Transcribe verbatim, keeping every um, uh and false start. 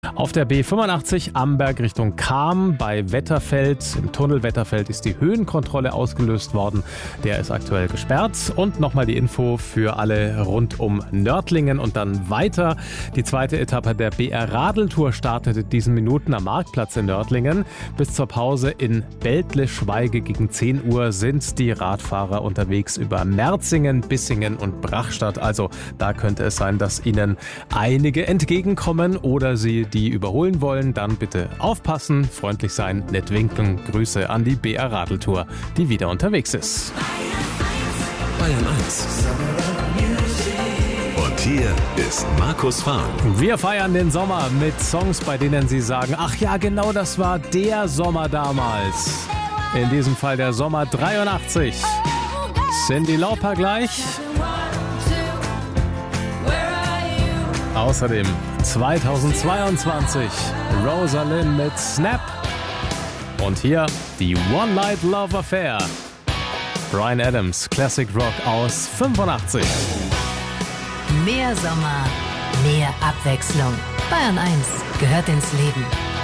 Auf der B fünfundachtzig Amberg Richtung Cham bei Wetterfeld. Im Tunnel Wetterfeld ist die Höhenkontrolle ausgelöst worden. Der ist aktuell gesperrt. Und nochmal die Info für alle rund um Nördlingen und dann weiter. Die zweite Etappe der B R-Radeltour startet in diesen Minuten am Marktplatz in Nördlingen. Bis zur Pause in Beltle-Schweige gegen zehn Uhr sind die Radfahrer unterwegs über Merzingen, Bissingen und Brachstadt. Also da könnte es sein, dass Ihnen einige entgegenkommen oder Sie die überholen wollen. Dann bitte aufpassen, freundlich sein, nett winken. Grüße an die B R-Radeltour, die wieder unterwegs ist. Bayern eins. Und hier ist Markus Fahren. Wir feiern den Sommer mit Songs, bei denen Sie sagen, ach ja, genau das war der Sommer damals. In diesem Fall der Sommer dreiundachtzig. Cyndi Lauper gleich. Außerdem zweitausendzweiundzwanzig Rosalind mit Snap. Und hier die One Night Love Affair. Bryan Adams, Classic Rock aus fünfundachtzig. Mehr Sommer, mehr Abwechslung. Bayern eins gehört ins Leben.